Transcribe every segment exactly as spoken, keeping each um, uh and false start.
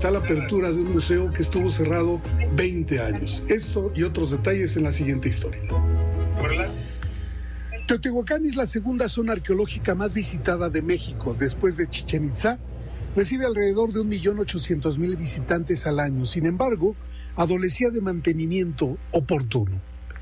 está la apertura de un museo que estuvo cerrado veinte años. Esto y otros detalles en la siguiente historia. Teotihuacán es la segunda zona arqueológica más visitada de México, después de Chichén Itzá. Recibe alrededor de un millón ochocientos mil visitantes al año. Sin embargo, adolecía de mantenimiento oportuno.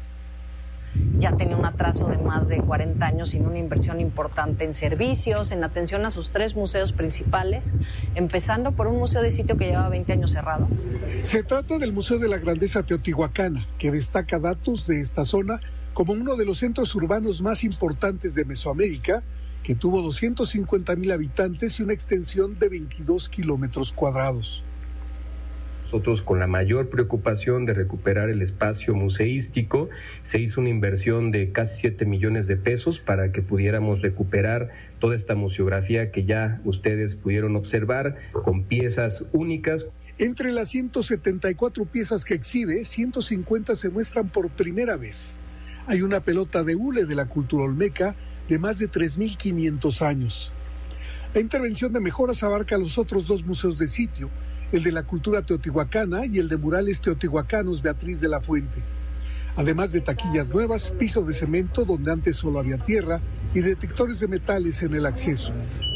Ya tenía un atraso de más de cuarenta años sin una inversión importante en servicios, en atención a sus tres museos principales, empezando por un museo de sitio que llevaba veinte años cerrado. Se trata del Museo de la Grandeza Teotihuacana, que destaca datos de esta zona como uno de los centros urbanos más importantes de Mesoamérica, que tuvo doscientos cincuenta mil habitantes y una extensión de veintidós kilómetros cuadrados. Nosotros, con la mayor preocupación de recuperar el espacio museístico, se hizo una inversión de casi siete millones de pesos para que pudiéramos recuperar toda esta museografía que ya ustedes pudieron observar, con piezas únicas. Entre las ciento setenta y cuatro piezas que exhibe, ciento cincuenta se muestran por primera vez. Hay una pelota de hule de la cultura olmeca de más de tres mil quinientos años. La intervención de mejoras abarca los otros dos museos de sitio, el de la cultura teotihuacana y el de murales teotihuacanos Beatriz de la Fuente. Además de taquillas nuevas, piso de cemento donde antes solo había tierra y detectores de metales en el acceso.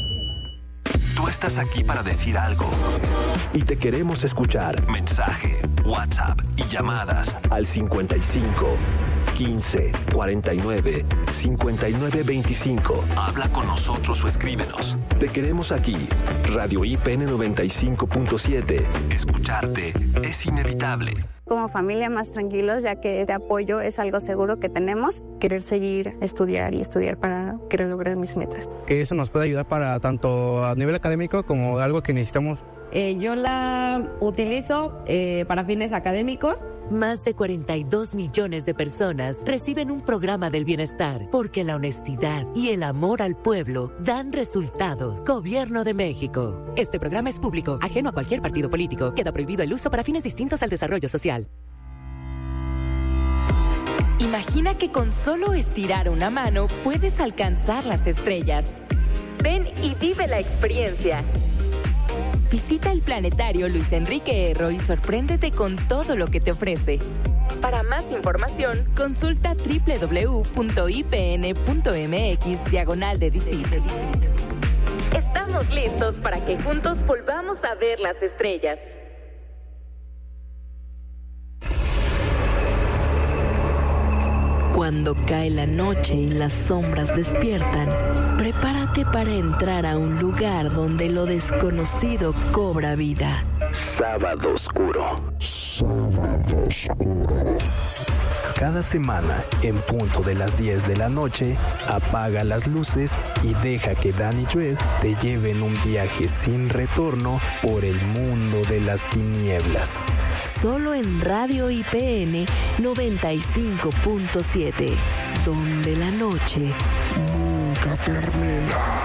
Tú estás aquí para decir algo y te queremos escuchar. Mensaje, WhatsApp y llamadas al cincuenta y cinco, quince, cuarenta y nueve, cincuenta y nueve veinticinco. Habla con nosotros o escríbenos. Te queremos aquí. Radio I P N noventa y cinco punto siete. Escucharte es inevitable. Como familia más tranquilos, ya que este apoyo es algo seguro que tenemos. Querer seguir, estudiar y estudiar para querer lograr mis metas. Que eso nos puede ayudar para tanto a nivel académico como algo que necesitamos. Eh, yo la utilizo eh, para fines académicos. Más de cuarenta y dos millones de personas reciben un programa del bienestar porque la honestidad y el amor al pueblo dan resultados. Gobierno de México. Este programa es público, ajeno a cualquier partido político. Queda prohibido el uso para fines distintos al desarrollo social. Imagina que con solo estirar una mano puedes alcanzar las estrellas. Ven y vive la experiencia. Visita el planetario Luis Enrique Erro y sorpréndete con todo lo que te ofrece. Para más información, consulta doble u doble u doble u punto i p n punto m x diagonal de visit. Estamos listos para que juntos volvamos a ver las estrellas. Cuando cae la noche y las sombras despiertan, prepárate para entrar a un lugar donde lo desconocido cobra vida. Sábado Oscuro. Sábado Oscuro. Cada semana, en punto de las diez de la noche, apaga las luces y deja que Dan y Joel te lleven un viaje sin retorno por el mundo de las tinieblas. Solo en Radio I P N noventa y cinco punto siete, donde la noche nunca termina.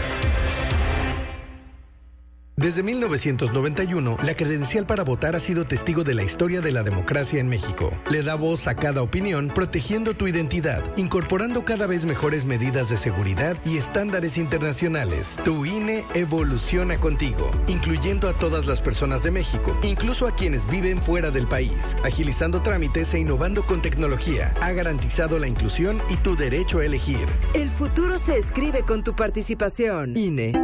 Desde mil novecientos noventa y uno, la credencial para votar ha sido testigo de la historia de la democracia en México. Le da voz a cada opinión, protegiendo tu identidad, incorporando cada vez mejores medidas de seguridad y estándares internacionales. Tu I N E evoluciona contigo, incluyendo a todas las personas de México, incluso a quienes viven fuera del país, agilizando trámites e innovando con tecnología. Ha garantizado la inclusión y tu derecho a elegir. El futuro se escribe con tu participación. I N E.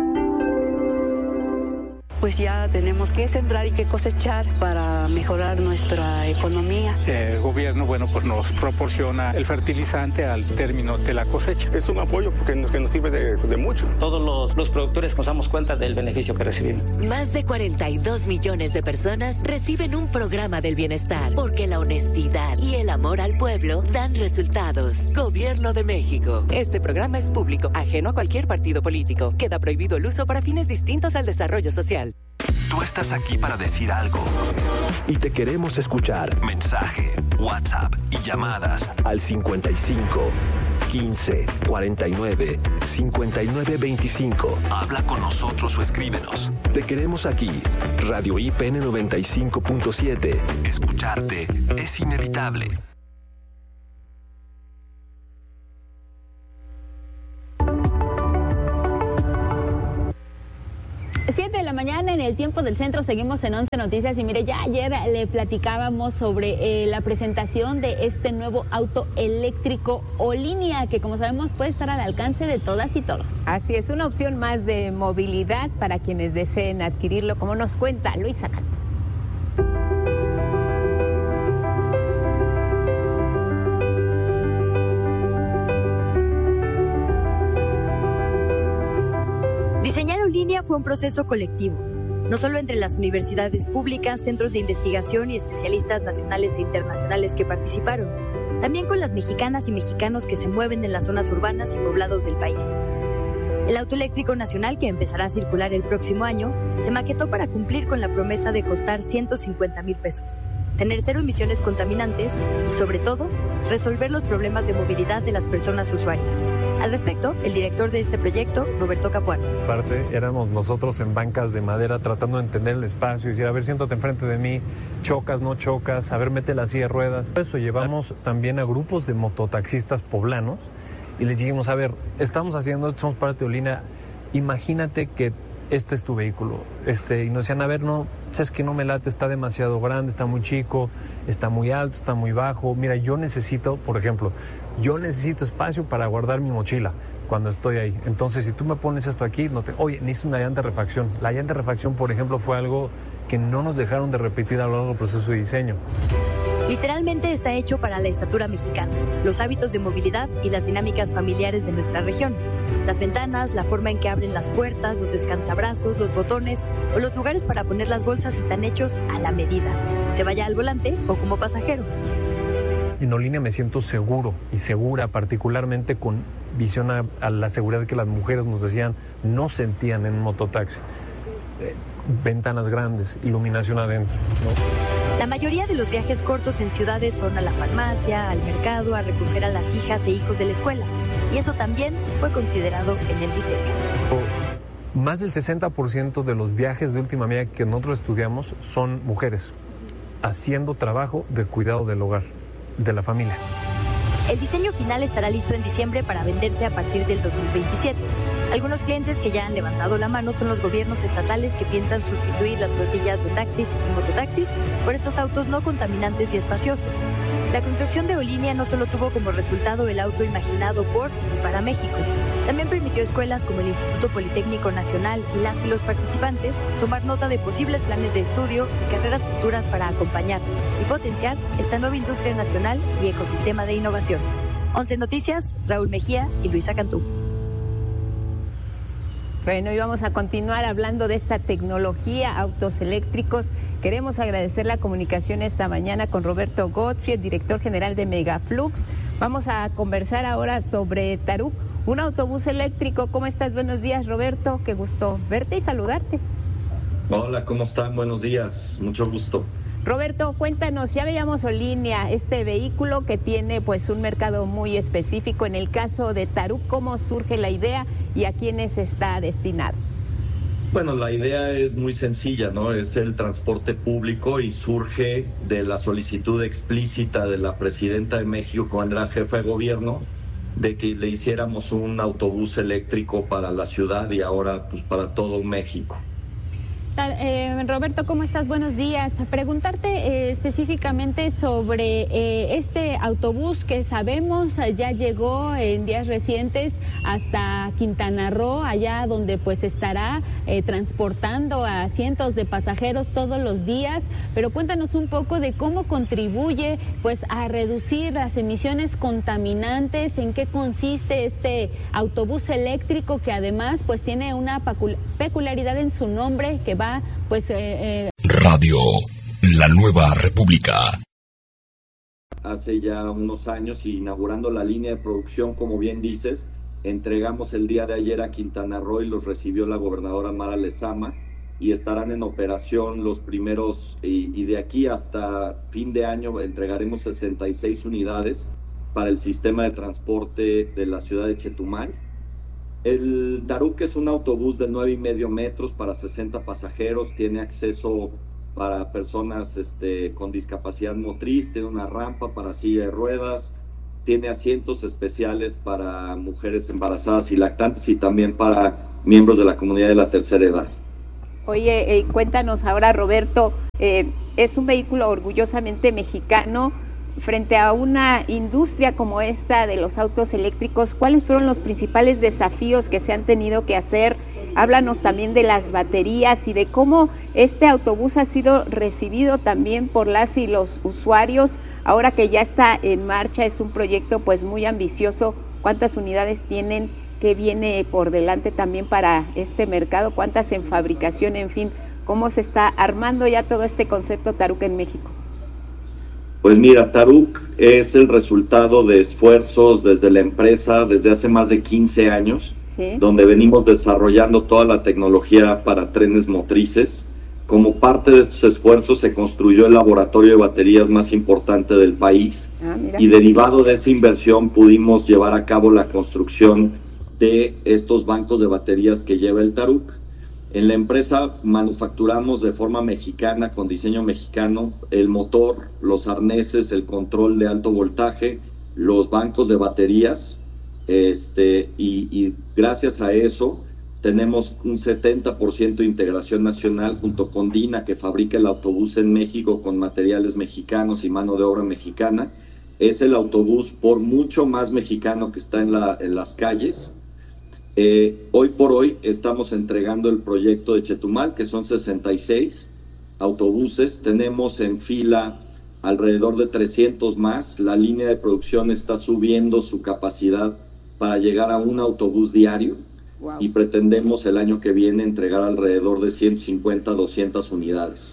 Pues ya tenemos que sembrar y que cosechar para mejorar nuestra economía. El gobierno, bueno, pues nos proporciona el fertilizante al término de la cosecha. Es un apoyo porque nos, que nos sirve de, de mucho. Todos los, los productores nos damos cuenta del beneficio que recibimos. Más de cuarenta y dos millones de personas reciben un programa del bienestar porque la honestidad y el amor al pueblo dan resultados. Gobierno de México. Este programa es público, ajeno a cualquier partido político. Queda prohibido el uso para fines distintos al desarrollo social. Tú estás aquí para decir algo y te queremos escuchar. Mensaje, WhatsApp y llamadas al cincuenta y cinco, quince, cuarenta y nueve, cincuenta y nueve veinticinco. Habla con nosotros o escríbenos. Te queremos aquí. Radio I P N noventa y cinco punto siete. Escucharte es inevitable. siete de la mañana en el tiempo del centro, seguimos en once Noticias y mire, ya ayer le platicábamos sobre eh, la presentación de este nuevo auto eléctrico Olinea, que como sabemos puede estar al alcance de todas y todos. Así es, una opción más de movilidad para quienes deseen adquirirlo, como nos cuenta Luisa Canto. Diseñar Olinea fue un proceso colectivo, no solo entre las universidades públicas, centros de investigación y especialistas nacionales e internacionales que participaron, también con las mexicanas y mexicanos que se mueven en las zonas urbanas y poblados del país. El auto eléctrico nacional, que empezará a circular el próximo año, se maquetó para cumplir con la promesa de costar ciento cincuenta mil pesos, tener cero emisiones contaminantes y, sobre todo, resolver los problemas de movilidad de las personas usuarias. Al respecto, el director de este proyecto, Roberto Capuano. Parte éramos nosotros en bancas de madera tratando de entender el espacio y decir, a ver, siéntate enfrente de mí, chocas, no chocas, a ver, mete la silla de ruedas. Por eso llevamos también a grupos de mototaxistas poblanos y les dijimos, a ver, estamos haciendo esto, somos parte de Olinea, imagínate que este es tu vehículo. Este, y nos decían, a ver, no, sabes que no me late, está demasiado grande, está muy chico, está muy alto, está muy bajo. Mira, yo necesito, por ejemplo, yo necesito espacio para guardar mi mochila cuando estoy ahí. Entonces, si tú me pones esto aquí, no te... oye, necesito una llanta de refacción. La llanta de refacción, por ejemplo, fue algo que no nos dejaron de repetir a lo largo del proceso de diseño. Literalmente está hecho para la estatura mexicana, los hábitos de movilidad y las dinámicas familiares de nuestra región. Las ventanas, la forma en que abren las puertas, los descansabrazos, los botones o los lugares para poner las bolsas están hechos a la medida, se vaya al volante o como pasajero. En Olinea me siento seguro y segura, particularmente con visión a, a la seguridad que las mujeres nos decían no sentían en un mototaxi. Eh, ventanas grandes, iluminación adentro, ¿no? La mayoría de los viajes cortos en ciudades son a la farmacia, al mercado, a recoger a las hijas e hijos de la escuela. Y eso también fue considerado en el diseño. Más del sesenta por ciento de los viajes de última milla que nosotros estudiamos son mujeres, haciendo trabajo de cuidado del hogar, de la familia. El diseño final estará listo en diciembre para venderse a partir del dos mil veintisiete. Algunos clientes que ya han levantado la mano son los gobiernos estatales que piensan sustituir las flotillas de taxis y mototaxis por estos autos no contaminantes y espaciosos. La construcción de Olinea no solo tuvo como resultado el auto imaginado por y para México, también permitió a escuelas como el Instituto Politécnico Nacional y las y los participantes tomar nota de posibles planes de estudio y carreras futuras para acompañar y potenciar esta nueva industria nacional y ecosistema de innovación. once Noticias, Raúl Mejía y Luisa Cantú. Bueno, y vamos a continuar hablando de esta tecnología, autos eléctricos. Queremos agradecer la comunicación esta mañana con Roberto Gottfried, director general de Megaflux. Vamos a conversar ahora sobre Taruk, un autobús eléctrico. ¿Cómo estás? Buenos días, Roberto. Qué gusto verte y saludarte. Hola, ¿cómo están? Buenos días. Mucho gusto. Roberto, cuéntanos, ya veíamos Olinea, este vehículo que tiene pues un mercado muy específico. En el caso de Taruk, ¿cómo surge la idea y a quiénes está destinado? Bueno, la idea es muy sencilla, ¿no? Es el transporte público y surge de la solicitud explícita de la presidenta de México cuando era jefa de gobierno de que le hiciéramos un autobús eléctrico para la ciudad y ahora pues para todo México. Eh, Roberto, ¿cómo estás? Buenos días. Preguntarte eh, específicamente sobre eh, este autobús que sabemos eh, ya llegó en días recientes hasta Quintana Roo, allá donde pues estará eh, transportando a cientos de pasajeros todos los días, pero cuéntanos un poco de cómo contribuye pues a reducir las emisiones contaminantes, en qué consiste este autobús eléctrico que además pues tiene una peculiaridad en su nombre que va pues eh, eh... Radio La Nueva República. Hace ya unos años, inaugurando la línea de producción, como bien dices, entregamos el día de ayer a Quintana Roo y los recibió la gobernadora Mara Lezama y estarán en operación los primeros y, y de aquí hasta fin de año entregaremos sesenta y seis unidades para el sistema de transporte de la ciudad de Chetumal. El Taruk es un autobús de nueve y medio metros para sesenta pasajeros, tiene acceso para personas este, con discapacidad motriz, tiene una rampa para silla de ruedas, tiene asientos especiales para mujeres embarazadas y lactantes y también para miembros de la comunidad de la tercera edad. Oye, eh, cuéntanos ahora, Roberto, eh, es un vehículo orgullosamente mexicano. Frente a una industria como esta de los autos eléctricos, ¿cuáles fueron los principales desafíos que se han tenido que hacer? Háblanos también de las baterías y de cómo este autobús ha sido recibido también por las y los usuarios. Ahora que ya está en marcha, es un proyecto pues muy ambicioso. ¿Cuántas unidades tienen? ¿Qué viene por delante también para este mercado? ¿Cuántas en fabricación? En fin, ¿cómo se está armando ya todo este concepto Taruk en México? Pues mira, Taruk es el resultado de esfuerzos desde la empresa desde hace más de quince años, ¿sí? Donde venimos desarrollando toda la tecnología para trenes motrices. Como parte de estos esfuerzos se construyó el laboratorio de baterías más importante del país, ah, y derivado de esa inversión pudimos llevar a cabo la construcción de estos bancos de baterías que lleva el Taruk. En la empresa manufacturamos de forma mexicana, con diseño mexicano, el motor, los arneses, el control de alto voltaje, los bancos de baterías, este, y, y gracias a eso tenemos un setenta por ciento de integración nacional junto con Dina, que fabrica el autobús en México con materiales mexicanos y mano de obra mexicana. Es el autobús por mucho más mexicano que está en, la, en las calles. Eh, hoy por hoy estamos entregando el proyecto de Chetumal, que son sesenta y seis autobuses. Tenemos en fila alrededor de trescientos más. La línea de producción está subiendo su capacidad para llegar a un autobús diario. Wow. Y pretendemos el año que viene entregar alrededor de ciento cincuenta a doscientas unidades.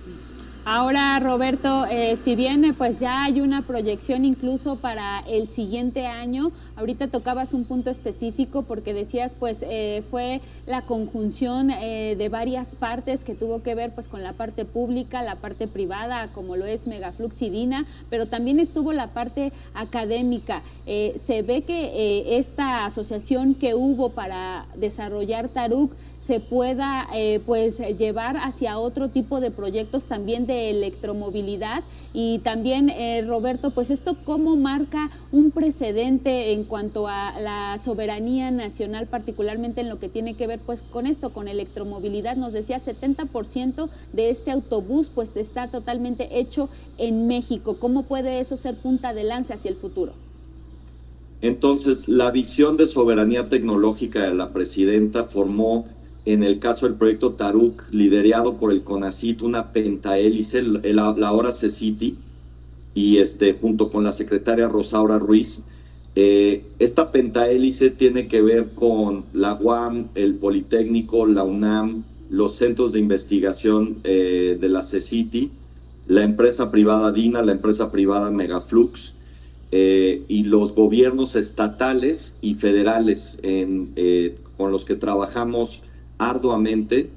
Ahora, Roberto, eh, si bien pues ya hay una proyección incluso para el siguiente año, ahorita tocabas un punto específico porque decías pues eh, fue la conjunción eh, de varias partes que tuvo que ver pues con la parte pública, la parte privada, como lo es Megaflux y Dina, pero también estuvo la parte académica. Eh, se ve que eh, esta asociación que hubo para desarrollar Taruk se pueda eh, pues llevar hacia otro tipo de proyectos también de electromovilidad. Y también eh, Roberto, pues esto cómo marca un precedente en cuanto a la soberanía nacional, particularmente en lo que tiene que ver pues con esto, con electromovilidad. Nos decía setenta por ciento de este autobús pues está totalmente hecho en México. ¿Cómo puede eso ser punta de lanza hacia el futuro? Entonces, la visión de soberanía tecnológica de la presidenta formó, en el caso del proyecto Taruk, liderado por el CONACYT, una pentahélice, la, la ahora CECITI, y este, junto con la secretaria Rosaura Ruiz. Eh, esta pentahélice tiene que ver con la U A M, el Politécnico, la UNAM, los centros de investigación eh, de la CECITI, la empresa privada Dina, la empresa privada Megaflux, eh, y los gobiernos estatales y federales en, eh, con los que trabajamos arduamente.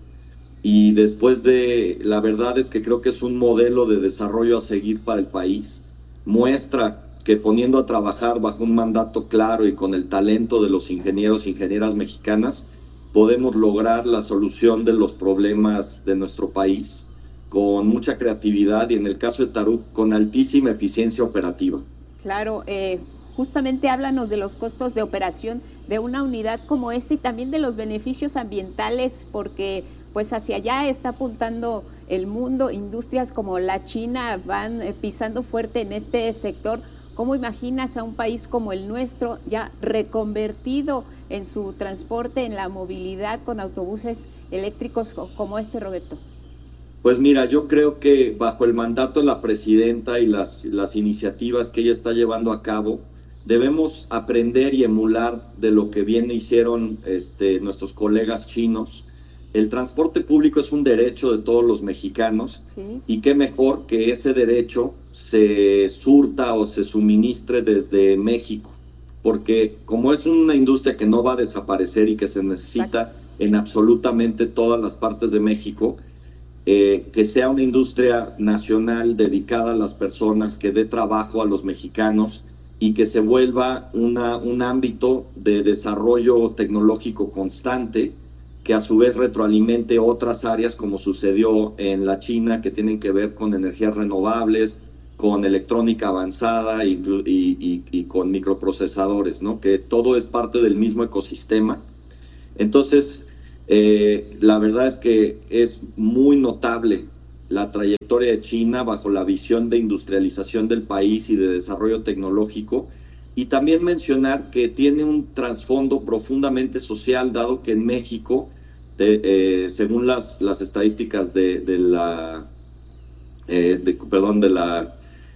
Y después de, la verdad es que creo que es un modelo de desarrollo a seguir para el país. Muestra que poniendo a trabajar bajo un mandato claro y con el talento de los ingenieros e ingenieras mexicanas, podemos lograr la solución de los problemas de nuestro país con mucha creatividad y, en el caso de Taruk, con altísima eficiencia operativa. Claro, eh, justamente háblanos de los costos de operación de una unidad como esta y también de los beneficios ambientales, porque pues hacia allá está apuntando el mundo. Industrias como la China van eh, pisando fuerte en este sector. ¿Cómo imaginas a un país como el nuestro ya reconvertido en su transporte, en la movilidad con autobuses eléctricos como este, Roberto? Pues mira, yo creo que bajo el mandato de la presidenta y las, las iniciativas que ella está llevando a cabo, debemos aprender y emular de lo que bien hicieron este, nuestros colegas chinos. El transporte público es un derecho de todos los mexicanos, sí. Y qué mejor que ese derecho se surta o se suministre desde México, porque como es una industria que no va a desaparecer y que se necesita Exacto. en absolutamente todas las partes de México, eh, que sea una industria nacional dedicada a las personas, que dé trabajo a los mexicanos y que se vuelva una, un ámbito de desarrollo tecnológico constante, que a su vez retroalimente otras áreas, como sucedió en la China, que tienen que ver con energías renovables, con electrónica avanzada y, y, y, y con microprocesadores, ¿no? Que todo es parte del mismo ecosistema. Entonces, Eh, la verdad es que es muy notable la trayectoria de China bajo la visión de industrialización del país y de desarrollo tecnológico, y también mencionar que tiene un trasfondo profundamente social, dado que en México, de, eh, según las, las estadísticas de, de la, eh, de, perdón, de la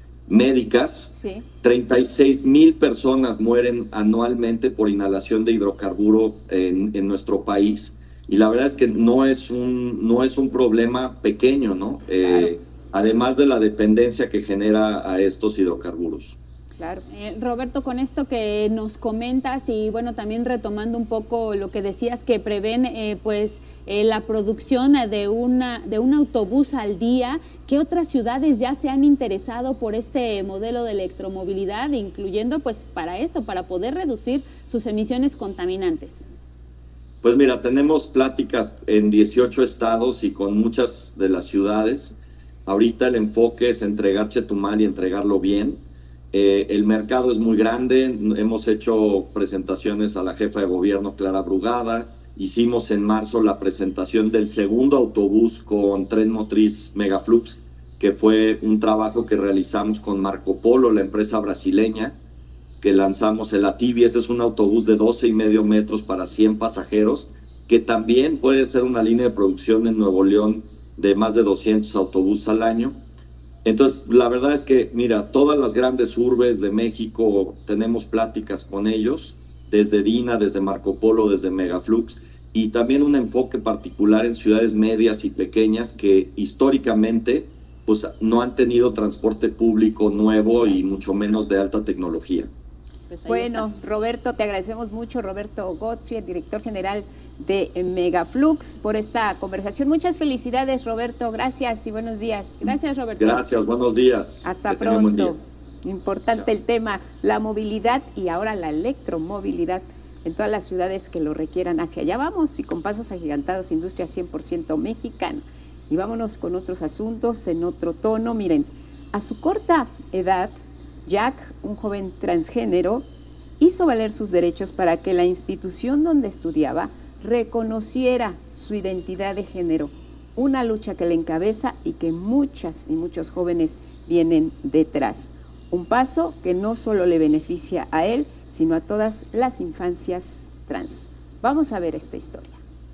médicas, sí. treinta y seis mil personas mueren anualmente por inhalación de hidrocarburo en, en nuestro país. Y la verdad es que no es un no es un problema pequeño, ¿no? Eh, claro. Además de la dependencia que genera a estos hidrocarburos. Claro. Eh, Roberto, con esto que nos comentas y bueno, también retomando un poco lo que decías que prevén eh, pues eh, la producción de una de un autobús al día, ¿qué otras ciudades ya se han interesado por este modelo de electromovilidad, incluyendo pues para eso, para poder reducir sus emisiones contaminantes? Pues mira, tenemos pláticas en dieciocho estados y con muchas de las ciudades. Ahorita el enfoque es entregar Chetumal y entregarlo bien. Eh, el mercado es muy grande, hemos hecho presentaciones a la jefa de gobierno Clara Brugada, hicimos en marzo la presentación del segundo autobús con tren motriz Megaflux, que fue un trabajo que realizamos con Marco Polo, la empresa brasileña, que lanzamos el Ativi. Ese es un autobús de doce y medio metros para cien pasajeros, que también puede ser una línea de producción en Nuevo León de más de doscientos autobuses al año. Entonces, la verdad es que, mira, todas las grandes urbes de México tenemos pláticas con ellos, desde Dina, desde Marco Polo, desde Megaflux, y también un enfoque particular en ciudades medias y pequeñas que históricamente pues no han tenido transporte público nuevo y mucho menos de alta tecnología. Pues bueno, está. Roberto, te agradecemos mucho, Roberto Gottfried, director general de Megaflux, por esta conversación. Muchas felicidades, Roberto, gracias y buenos días. Gracias, Roberto. Gracias, buenos días. Hasta que pronto. Importante el tema, la movilidad y ahora la electromovilidad en todas las ciudades que lo requieran. Hacia allá vamos y con pasos agigantados, industria cien por ciento mexicana. Y vámonos con otros asuntos en otro tono. Miren, a su corta edad, Jack, un joven transgénero, hizo valer sus derechos para que la institución donde estudiaba reconociera su identidad de género, una lucha que le encabeza y que muchas y muchos jóvenes vienen detrás. Un paso que no solo le beneficia a él, sino a todas las infancias trans. Vamos a ver esta historia.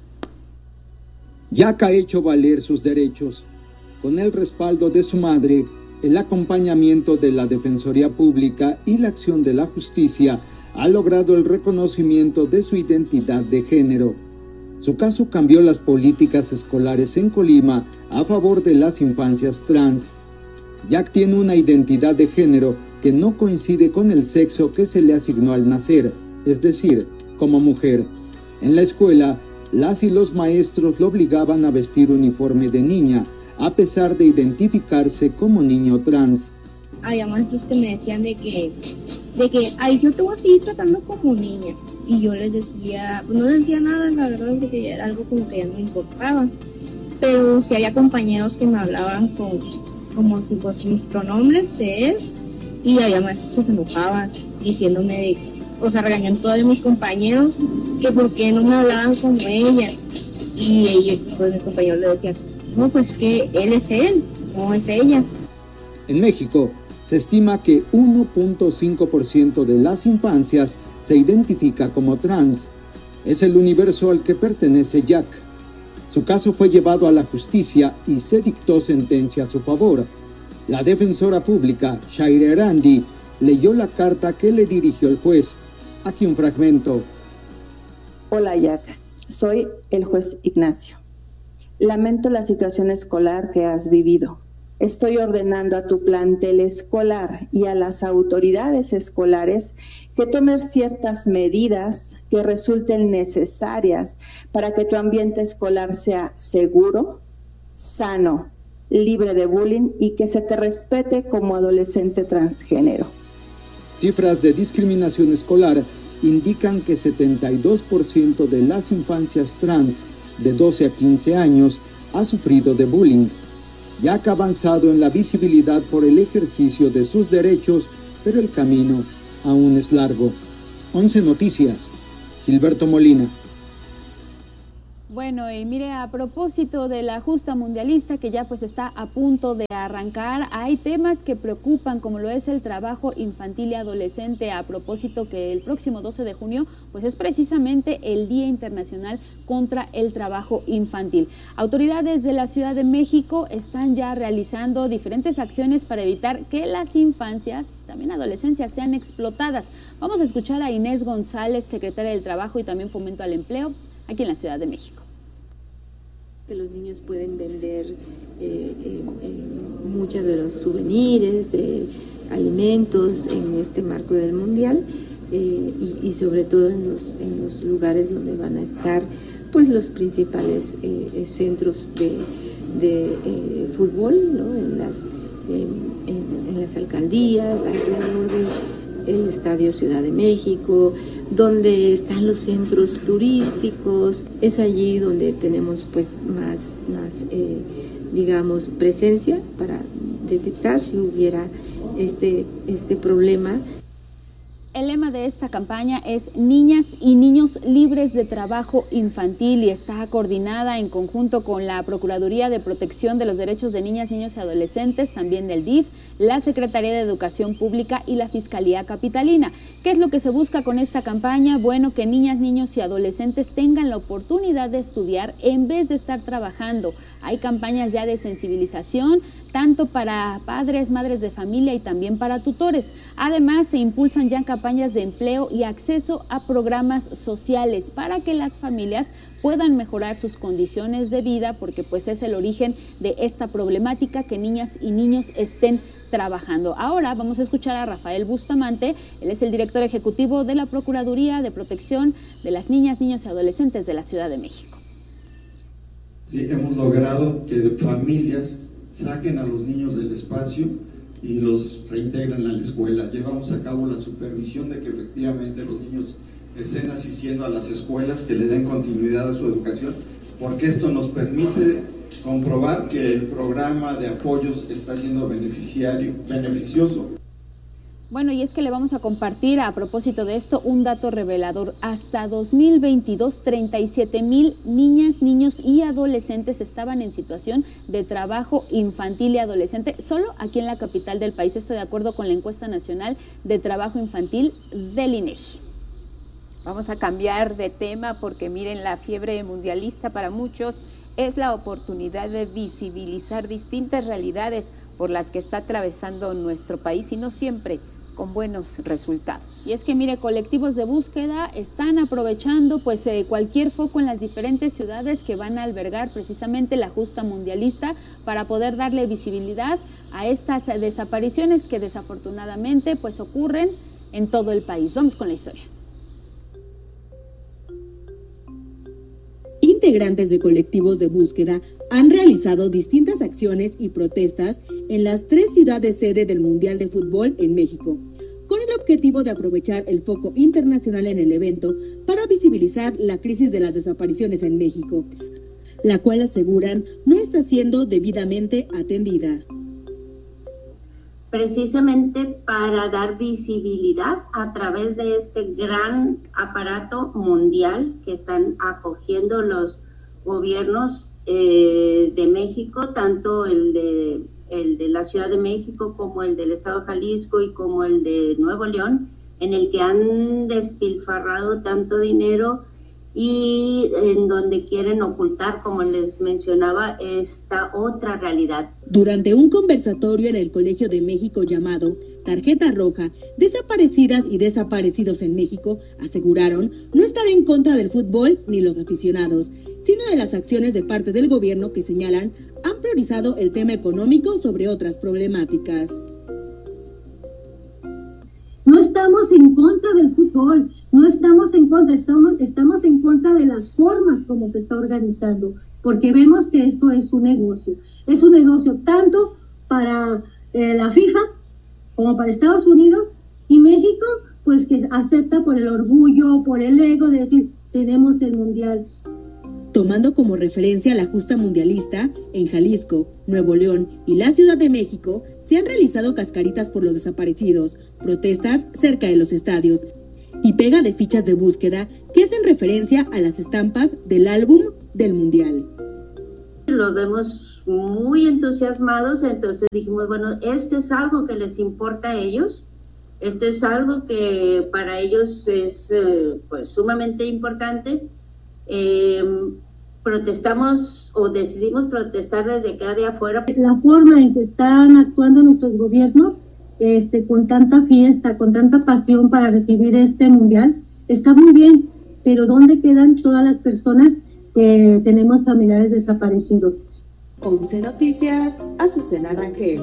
Jack ha hecho valer sus derechos. Con el respaldo de su madre, el acompañamiento de la Defensoría Pública y la acción de la justicia, ha logrado el reconocimiento de su identidad de género. Su caso cambió las políticas escolares en Colima a favor de las infancias trans. Jack tiene una identidad de género que no coincide con el sexo que se le asignó al nacer, es decir, como mujer. En la escuela, las y los maestros lo obligaban a vestir uniforme de niña, a pesar de identificarse como niño trans. Había maestros que me decían de que, de que, ay, yo te voy a seguir tratando como niña. Y yo les decía, pues no les decía nada, la verdad, porque ya era algo como que ya no me importaba. Pero sí había compañeros que me hablaban con, como si fuesen mis pronombres de él, y había maestros que se enojaban, diciéndome, de, o sea, regañando a todos mis compañeros, que por qué no me hablaban como ella. Y ellos, pues mis compañeros le decían, no, pues que él es él, no es ella. En México, se estima que uno punto cinco por ciento de las infancias se identifica como trans. Es el universo al que pertenece Jack. Su caso fue llevado a la justicia y se dictó sentencia a su favor. La defensora pública, Shaira Erandi, leyó la carta que le dirigió el juez. Aquí un fragmento. Hola Jack, soy el juez Ignacio. Lamento la situación escolar que has vivido. Estoy ordenando a tu plantel escolar y a las autoridades escolares que tomen ciertas medidas que resulten necesarias para que tu ambiente escolar sea seguro, sano, libre de bullying y que se te respete como adolescente transgénero. Cifras de discriminación escolar indican que setenta y dos por ciento de las infancias trans de doce a quince años ha sufrido de bullying. Jack ha avanzado en la visibilidad por el ejercicio de sus derechos, pero el camino aún es largo. once Noticias, Gilberto Molina. Bueno, y mire, a propósito de la justa mundialista que ya pues está a punto de arrancar, hay temas que preocupan, como lo es el trabajo infantil y adolescente, a propósito que el próximo doce de junio pues es precisamente el Día Internacional contra el Trabajo Infantil. Autoridades de la Ciudad de México están ya realizando diferentes acciones para evitar que las infancias, también adolescencias, sean explotadas. Vamos a escuchar a Inés González, secretaria del Trabajo y también Fomento al Empleo, aquí en la Ciudad de México. Que los niños pueden vender eh, eh, eh, muchos de los souvenirs, eh, alimentos en este marco del mundial eh, y, y sobre todo en los, en los lugares donde van a estar pues los principales eh, centros de, de eh, fútbol, ¿no? en, las, eh, en, en las alcaldías, alrededor del Estadio Ciudad de México, donde están los centros turísticos. Es allí donde tenemos pues más, más eh, digamos, presencia para detectar si hubiera este, este problema. El lema de esta campaña es Niñas y Niños Libres de Trabajo Infantil y está coordinada en conjunto con la Procuraduría de Protección de los Derechos de Niñas, Niños y Adolescentes, también del D I F, la Secretaría de Educación Pública y la Fiscalía Capitalina. ¿Qué es lo que se busca con esta campaña? Bueno, que niñas, niños y adolescentes tengan la oportunidad de estudiar en vez de estar trabajando. Hay campañas ya de sensibilización, tanto para padres, madres de familia y también para tutores. Además, se impulsan ya campañas de empleo y acceso a programas sociales para que las familias puedan mejorar sus condiciones de vida, porque pues es el origen de esta problemática, que niñas y niños estén trabajando. Ahora vamos a escuchar a Rafael Bustamante, él es el director ejecutivo de la Procuraduría de Protección de las Niñas, Niños y Adolescentes de la Ciudad de México. Sí, hemos logrado que familias saquen a los niños del espacio y los reintegren a la escuela. Llevamos a cabo la supervisión de que efectivamente los niños estén asistiendo a las escuelas, que le den continuidad a su educación, porque esto nos permite comprobar que el programa de apoyos está siendo beneficiario, beneficioso. Bueno, y es que le vamos a compartir a propósito de esto un dato revelador. Hasta dos mil veintidós, treinta y siete mil niñas, niños y adolescentes estaban en situación de trabajo infantil y adolescente, solo aquí en la capital del país. Esto de acuerdo con la encuesta nacional de trabajo infantil del I N E G I. Vamos a cambiar de tema porque miren, la fiebre mundialista para muchos es la oportunidad de visibilizar distintas realidades por las que está atravesando nuestro país y no siempre con buenos resultados. Y es que mire, colectivos de búsqueda están aprovechando pues eh, cualquier foco en las diferentes ciudades que van a albergar precisamente la justa mundialista para poder darle visibilidad a estas desapariciones que desafortunadamente pues ocurren en todo el país. Vamos con la historia. Integrantes de colectivos de búsqueda han realizado distintas acciones y protestas en las tres ciudades sede del Mundial de Fútbol en México, con el objetivo de aprovechar el foco internacional en el evento para visibilizar la crisis de las desapariciones en México, la cual aseguran no está siendo debidamente atendida. Precisamente para dar visibilidad a través de este gran aparato mundial que están acogiendo los gobiernos eh, de México, tanto el de, el de la Ciudad de México como el del Estado de Jalisco y como el de Nuevo León, en el que han despilfarrado tanto dinero y en donde quieren ocultar, como les mencionaba, esta otra realidad. Durante un conversatorio en el Colegio de México llamado Tarjeta Roja, desaparecidas y desaparecidos en México aseguraron no estar en contra del fútbol ni los aficionados, sino de las acciones de parte del gobierno que señalan han priorizado el tema económico sobre otras problemáticas. No estamos en contra del fútbol, no estamos en contra, estamos, estamos en contra de las formas como se está organizando, porque vemos que esto es un negocio. Es un negocio tanto para eh, la FIFA como para Estados Unidos, y México, pues que acepta por el orgullo, por el ego de decir, tenemos el mundial. Tomando como referencia la justa mundialista, en Jalisco, Nuevo León y la Ciudad de México se han realizado cascaritas por los desaparecidos, protestas cerca de los estadios y pega de fichas de búsqueda que hacen referencia a las estampas del álbum del Mundial. Los vemos muy entusiasmados, entonces dijimos, bueno, esto es algo que les importa a ellos, esto es algo que para ellos es eh, pues sumamente importante. Eh, protestamos o decidimos protestar desde acá de afuera. La forma en que están actuando nuestros gobiernos, este, con tanta fiesta, con tanta pasión para recibir este mundial, está muy bien, pero ¿dónde quedan todas las personas que tenemos familiares desaparecidos? once Noticias, Azucena Rangel.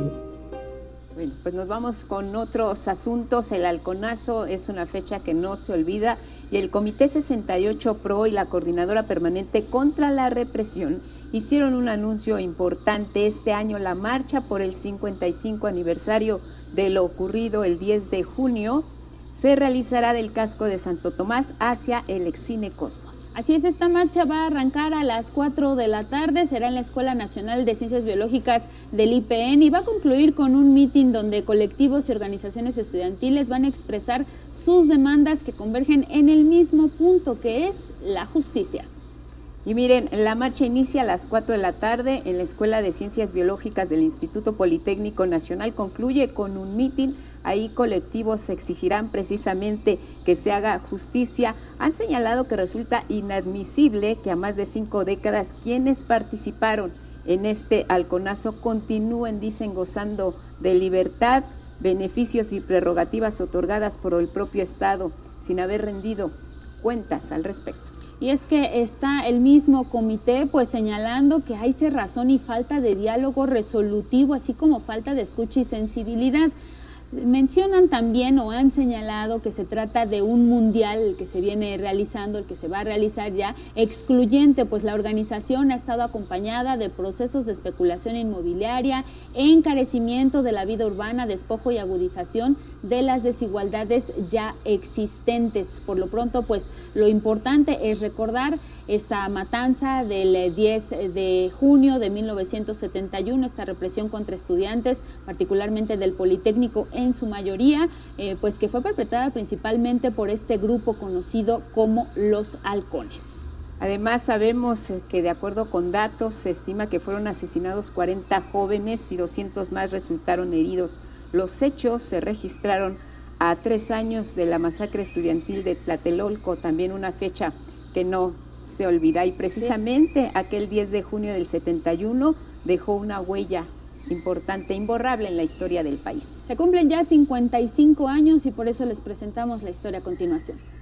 Bueno, pues nos vamos con otros asuntos. El halconazo es una fecha que no se olvida y el Comité sesenta y ocho Pro y la Coordinadora Permanente contra la Represión hicieron un anuncio importante este año. La marcha por el cincuenta y cinco aniversario de lo ocurrido el diez de junio se realizará del casco de Santo Tomás hacia el Excine Cosmos. Así es, esta marcha va a arrancar a las cuatro de la tarde, será en la Escuela Nacional de Ciencias Biológicas del I P N y va a concluir con un mitin donde colectivos y organizaciones estudiantiles van a expresar sus demandas que convergen en el mismo punto, que es la justicia. Y miren, la marcha inicia a las cuatro de la tarde en la Escuela de Ciencias Biológicas del Instituto Politécnico Nacional, concluye con un mitin. Ahí colectivos exigirán precisamente que se haga justicia. Han señalado que resulta inadmisible que a más de cinco décadas quienes participaron en este halconazo continúen, dicen, gozando de libertad, beneficios y prerrogativas otorgadas por el propio Estado, sin haber rendido cuentas al respecto. Y es que está el mismo comité pues señalando que hay cerrazón y falta de diálogo resolutivo, así como falta de escucha y sensibilidad. Mencionan también o han señalado que se trata de un mundial el que se viene realizando, el que se va a realizar ya, excluyente, pues la organización ha estado acompañada de procesos de especulación inmobiliaria, encarecimiento de la vida urbana, despojo y agudización de las desigualdades ya existentes. Por lo pronto, pues lo importante es recordar esa matanza del diez de junio de mil novecientos setenta y uno, esta represión contra estudiantes, particularmente del Politécnico en su mayoría, eh, pues que fue perpetrada principalmente por este grupo conocido como los halcones. Además sabemos que de acuerdo con datos se estima que fueron asesinados cuarenta jóvenes y doscientos más resultaron heridos. Los hechos se registraron a tres años de la masacre estudiantil de Tlatelolco, también una fecha que no se olvida, y precisamente aquel diez de junio del setenta y uno dejó una huella importante, imborrable en la historia del país. Se cumplen ya cincuenta y cinco años y por eso les presentamos la historia a continuación.